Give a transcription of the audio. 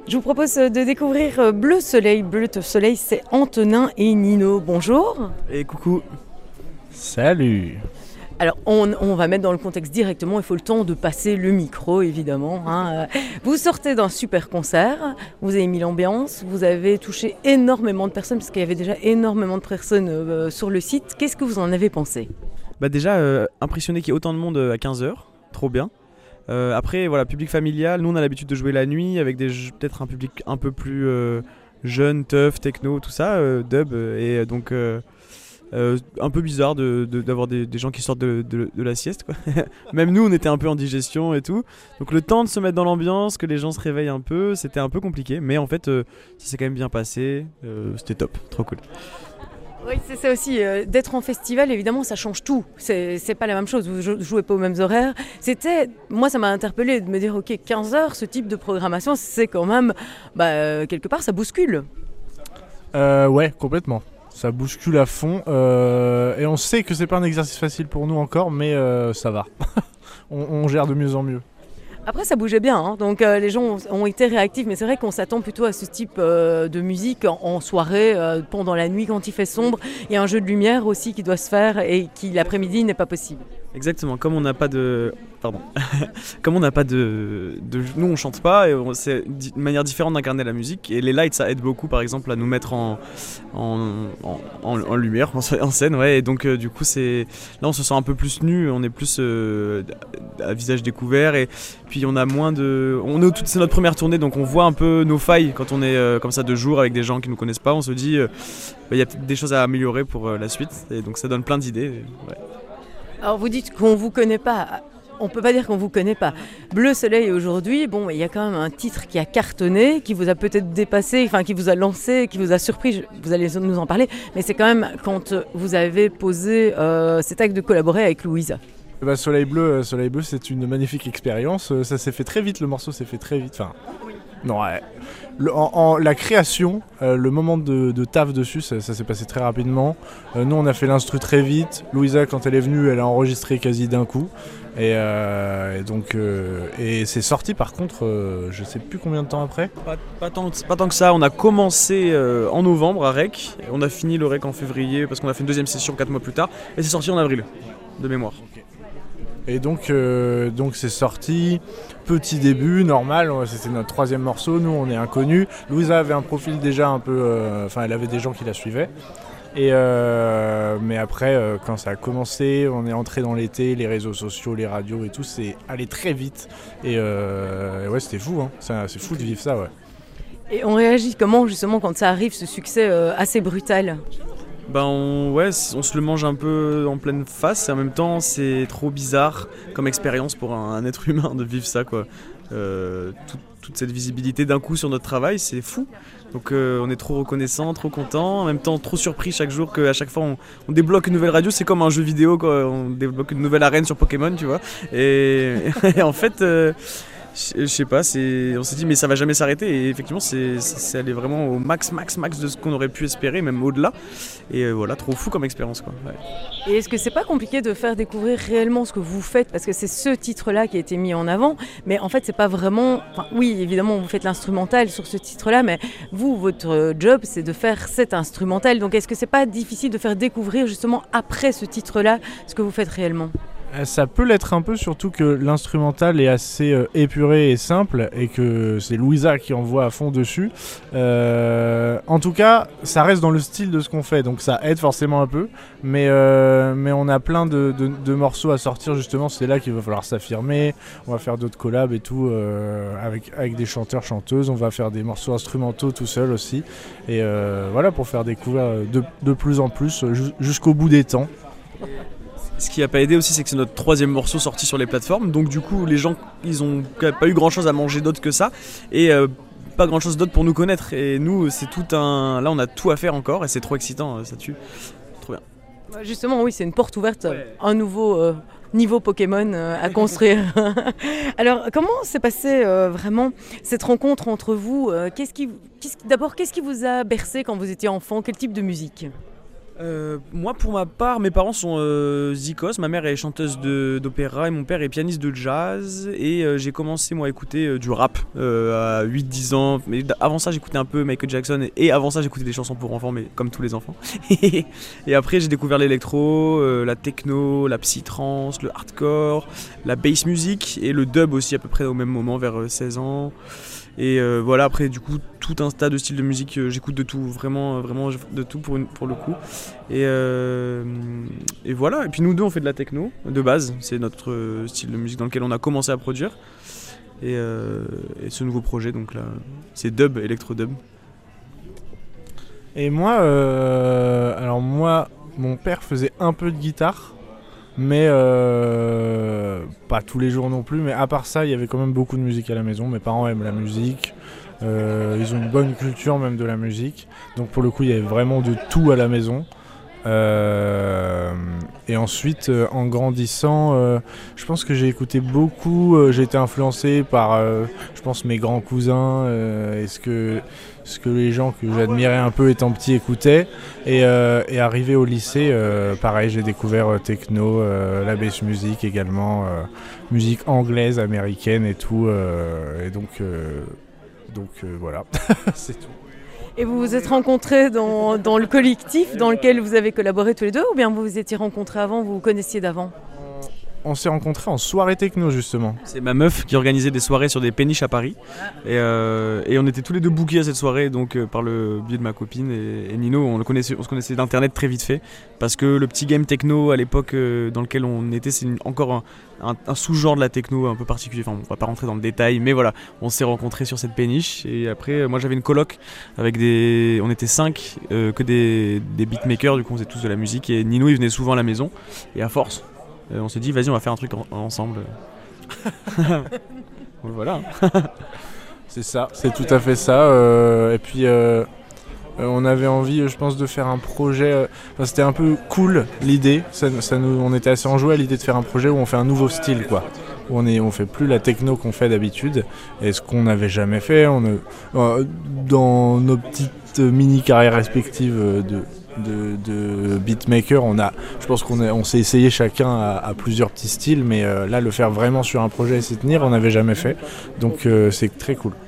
Je vous propose de découvrir Bleu Soleil. Bleu Soleil, c'est Antonin et Nino. Bonjour. Et coucou. Salut. Alors, on va mettre dans le contexte directement, il faut le temps de passer le micro, évidemment. Vous sortez d'un super concert, vous avez mis l'ambiance, vous avez touché énormément de personnes, parce qu'il y avait déjà énormément de personnes sur le site. Qu'est-ce que vous en avez pensé ? Déjà, impressionné qu'il y ait autant de monde à 15h, trop bien. Après, voilà, public familial, nous on a l'habitude de jouer la nuit avec peut-être un public un peu plus jeune, tough, techno, tout ça, dub, et donc un peu bizarre d'avoir des gens qui sortent de la sieste, quoi. Même nous on était un peu en digestion et tout, donc le temps de se mettre dans l'ambiance, que les gens se réveillent un peu, c'était un peu compliqué, mais en fait ça s'est quand même bien passé, c'était top, trop cool. Oui, c'est ça aussi. D'être en festival, évidemment, ça change tout. C'est pas la même chose. Vous jouez pas aux mêmes horaires. Moi, ça m'a interpellée de me dire, ok, 15h, ce type de programmation, c'est quand même, quelque part, ça bouscule. Ouais, complètement. Ça bouscule à fond. Et on sait que c'est pas un exercice facile pour nous encore, mais ça va. on gère de mieux en mieux. Après, ça bougeait bien, donc les gens ont été réactifs, mais c'est vrai qu'on s'attend plutôt à ce type de musique en soirée, pendant la nuit quand il fait sombre. Il y a un jeu de lumière aussi qui doit se faire et qui l'après-midi n'est pas possible. Exactement, comme on n'a pas de... comme on n'a pas nous on chante pas, et c'est une manière différente d'incarner la musique, et les lights ça aide beaucoup par exemple à nous mettre en lumière, en scène, ouais, et donc du coup là on se sent un peu plus nu, on est plus à visage découvert, et puis on a moins de... c'est notre première tournée, donc on voit un peu nos failles quand on est comme ça de jour avec des gens qui nous connaissent pas, on se dit il y a peut-être des choses à améliorer pour la suite, et donc ça donne plein d'idées, ouais. Alors vous dites qu'on vous connaît pas. On peut pas dire qu'on vous connaît pas. Bleu Soleil aujourd'hui, il y a quand même un titre qui a cartonné, qui vous a peut-être dépassé, qui vous a lancé, qui vous a surpris, vous allez nous en parler, mais c'est quand même quand vous avez posé cet acte de collaborer avec Louisa. Soleil Bleu, c'est une magnifique expérience. Ça s'est fait très vite, le morceau s'est fait très vite. Non, ouais. La création, le moment de taf dessus, ça s'est passé très rapidement. Nous, on a fait l'instru très vite. Louisa, quand elle est venue, elle a enregistré quasi d'un coup. Et c'est sorti, par contre, je sais plus combien de temps après. Pas tant que ça. On a commencé en novembre à Rec. On a fini le Rec en février parce qu'on a fait une deuxième session 4 mois plus tard. Et c'est sorti en avril, de mémoire. Et donc c'est sorti, petit début, normal, c'était notre troisième morceau, nous on est inconnus. Louisa avait un profil déjà un peu, elle avait des gens qui la suivaient. Mais après, quand ça a commencé, on est entré dans l'été, les réseaux sociaux, les radios et tout, c'est allé très vite. Et ouais, c'était fou, hein. C'est fou de vivre ça, ouais. Et on réagit comment justement quand ça arrive, ce succès assez brutal ? On se le mange un peu en pleine face, et en même temps c'est trop bizarre comme expérience pour un être humain de vivre ça, quoi. Toute cette visibilité d'un coup sur notre travail, c'est fou. Donc on est trop reconnaissant, trop content, en même temps trop surpris chaque jour qu'à chaque fois on débloque une nouvelle radio, c'est comme un jeu vidéo, quoi. On débloque une nouvelle arène sur Pokémon, tu vois. Et en fait... je sais pas, on s'est dit mais ça va jamais s'arrêter, et effectivement c'est allé vraiment au max de ce qu'on aurait pu espérer, même au-delà, et voilà, trop fou comme expérience, quoi. Ouais. Et est-ce que c'est pas compliqué de faire découvrir réellement ce que vous faites, parce que c'est ce titre-là qui a été mis en avant, mais en fait c'est pas vraiment, oui évidemment vous faites l'instrumental sur ce titre-là, mais vous, votre job c'est de faire cet instrumental, donc est-ce que c'est pas difficile de faire découvrir justement après ce titre-là ce que vous faites réellement ? Ça peut l'être un peu, surtout que l'instrumental est assez épuré et simple, et que c'est Louisa qui envoie à fond dessus. En tout cas, ça reste dans le style de ce qu'on fait, donc ça aide forcément un peu. Mais on a plein de morceaux à sortir, justement, c'est là qu'il va falloir s'affirmer. On va faire d'autres collabs et tout, avec des chanteurs, chanteuses. On va faire des morceaux instrumentaux tout seul aussi. Et voilà, pour faire découvrir de plus en plus, jusqu'au bout des temps. Ce qui n'a pas aidé aussi, c'est que c'est notre troisième morceau sorti sur les plateformes, donc du coup les gens ils ont pas eu grand chose à manger d'autre que ça, et pas grand chose d'autre pour nous connaître, et nous c'est là on a tout à faire encore, et c'est trop excitant, ça tue, trop bien. Justement oui, c'est une porte ouverte, ouais. Un nouveau niveau Pokémon à construire. Alors comment s'est passée vraiment cette rencontre entre vous, D'abord qu'est-ce qui vous a bercé quand vous étiez enfant, quel type de musique ? Moi, pour ma part, mes parents sont zikos. Ma mère est chanteuse d'opéra et mon père est pianiste de jazz. Et j'ai commencé, moi, à écouter du rap à 8-10 ans. Mais avant ça, j'écoutais un peu Michael Jackson. Et avant ça, j'écoutais des chansons pour enfants, mais comme tous les enfants. Et après, j'ai découvert l'électro, la techno, la psytrance, le hardcore, la bass music et le dub aussi, à peu près au même moment, vers 16 ans. Et voilà, après du coup tout un tas de styles de musique, j'écoute de tout, vraiment de tout pour le coup. Et voilà, et puis nous deux on fait de la techno de base, c'est notre style de musique dans lequel on a commencé à produire. Et ce nouveau projet donc là, c'est dub, électro-dub. Et moi, alors moi, mon père faisait un peu de guitare. Mais pas tous les jours non plus, mais à part ça, il y avait quand même beaucoup de musique à la maison. Mes parents aiment la musique, ils ont une bonne culture même de la musique. Donc pour le coup, il y avait vraiment de tout à la maison. Et ensuite, en grandissant, je pense que j'ai écouté beaucoup, j'ai été influencé par, je pense, mes grands cousins, et ce que les gens que j'admirais un peu étant petit écoutaient. Et arrivé au lycée, pareil, j'ai découvert techno, la bass music également, musique anglaise, américaine et tout. Et donc voilà, c'est tout. Et vous vous êtes rencontrés dans le collectif dans lequel vous avez collaboré tous les deux, ou bien vous vous étiez rencontrés avant, vous vous connaissiez d'avant ? On s'est rencontrés en soirée techno justement. C'est ma meuf qui organisait des soirées sur des péniches à Paris. Et on était tous les deux bookés à cette soirée, donc par le biais de ma copine et Nino, on se connaissait d'internet très vite fait. Parce que le petit game techno à l'époque dans lequel on était, c'est encore un sous-genre de la techno un peu particulier. Enfin, on va pas rentrer dans le détail, mais voilà, on s'est rencontrés sur cette péniche. Et après, moi j'avais une coloc avec on était 5, que des beatmakers, du coup on faisait tous de la musique. Et Nino il venait souvent à la maison, et à force, on s'est dit vas-y on va faire un truc ensemble. Voilà. C'est ça, c'est tout à fait ça. Et puis on avait envie, je pense, de faire un projet. C'était un peu cool l'idée. On était assez enjoué à l'idée de faire un projet où on fait un nouveau style, quoi. Où on fait plus la techno qu'on fait d'habitude. Et ce qu'on n'avait jamais fait, dans nos petites mini carrières respectives de beatmaker, je pense qu'on s'est essayé chacun à plusieurs petits styles, mais là le faire vraiment sur un projet et s'y tenir, on n'avait jamais fait, donc c'est très cool.